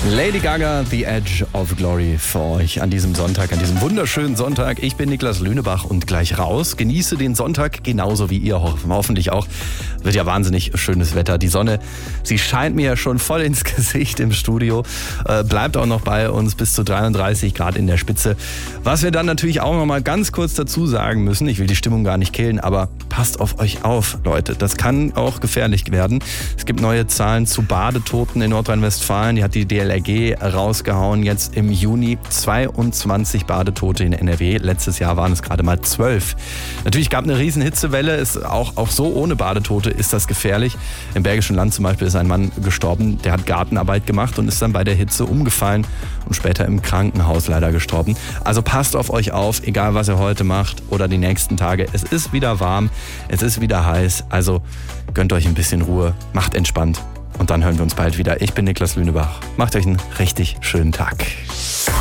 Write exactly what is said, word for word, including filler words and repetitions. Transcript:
Lady Gaga, The Edge of Glory für euch an diesem Sonntag, an diesem wunderschönen Sonntag. Ich bin Niklas Lünebach und gleich raus. Genieße den Sonntag genauso wie ihr ho- hoffentlich auch. Wird ja wahnsinnig schönes Wetter. Die Sonne, sie scheint mir ja schon voll ins Gesicht im Studio. Äh, bleibt auch noch bei uns bis zu dreiunddreißig Grad in der Spitze. Was wir dann natürlich auch noch mal ganz kurz dazu sagen müssen, ich will die Stimmung gar nicht killen, aber passt auf euch auf, Leute. Das kann auch gefährlich werden. Es gibt neue Zahlen zu Badetoten in Nordrhein-Westfalen. Die hat die D L R G rausgehauen. Jetzt im Juni zweiundzwanzig Badetote in N R W. Letztes Jahr waren es gerade mal zwölf. Natürlich gab es eine riesen Hitzewelle. Ist auch, auch so ohne Badetote ist das gefährlich. Im Bergischen Land zum Beispiel ist ein Mann gestorben, der hat Gartenarbeit gemacht und ist dann bei der Hitze umgefallen und später im Krankenhaus leider gestorben. Also passt auf euch auf, egal was ihr heute macht oder die nächsten Tage. Es ist wieder warm, es ist wieder heiß. Also gönnt euch ein bisschen Ruhe, macht entspannt. Und dann hören wir uns bald wieder. Ich bin Niklas Lünebach. Macht euch einen richtig schönen Tag.